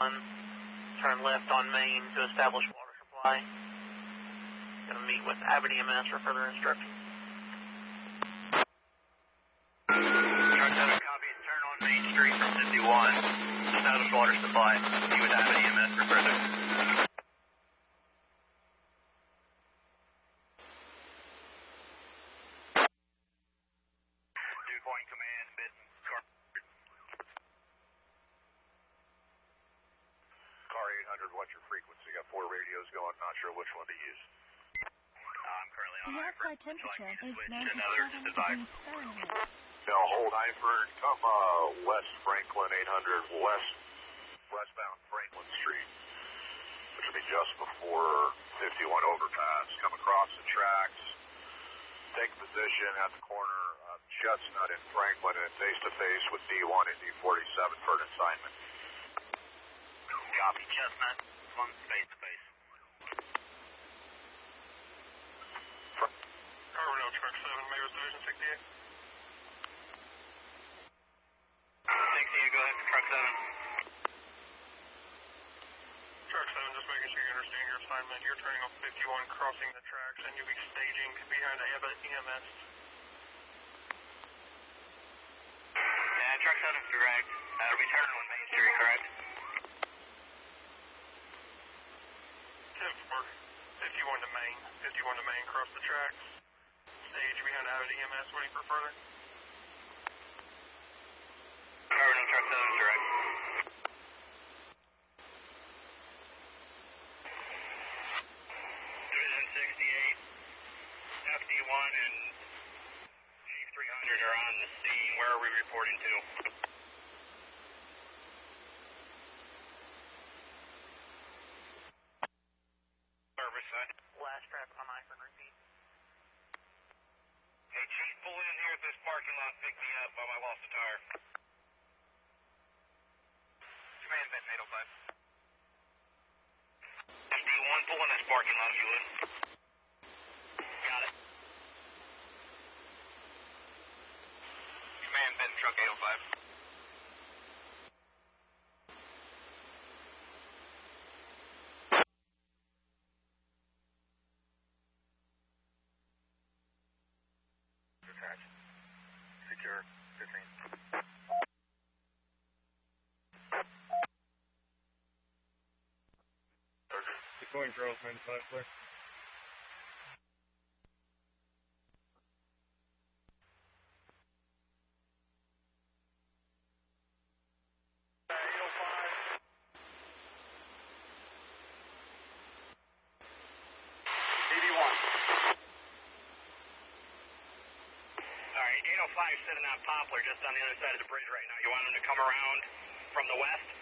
Turn left on Main to establish water supply. Going to meet with Abbott EMS for further instructions. Truck 7 copies. Turn on Main Street from 51. Establish water supply. Meet with Abbott EMS for further. Dew Point Command, Benton. Car 800, what's your frequency? Got 4 radios going, not sure which one to use. I'm currently on The outside temperature is switch to 97 another degrees device. Fahrenheit. Now hold Eifert, come West Franklin 800, westbound Franklin Street, which will be just before 51 overpass. Come across the tracks, take position at the corner of Chestnut and Franklin and face to face with D1 and D47 for an assignment. Copy, Chestnut. One face to face. Carbondale Truck 7, Mavis Division 68. 68, go ahead, Truck 7. Truck 7, just making sure you understand your assignment. You're turning off 51, crossing the tracks, and you'll be staging behind Abbott EMS. Yeah, Truck 7's correct. That'll be turning on Main Street, correct? 10-4, 51 to Main. 51 to Main, cross the tracks. Stage behind Abbott EMS, waiting for further. Carbondale Truck 7 is correct. Division 68, FD1 and G300 are on the scene. Where are we reporting to? Service side. Last traffic on Eifert, repeat. Hey, Chief, pull in here at this parking lot and pick me up. I lost a tire. Command Benton 805. SD1, pull in this parking lot if you would. Got it. Command Benton Truck 805. Secure, 15. Deploying Charles 95, clear. Alright, 805 sitting on Poplar just on the other side of the bridge right now. You want him to come around from the west?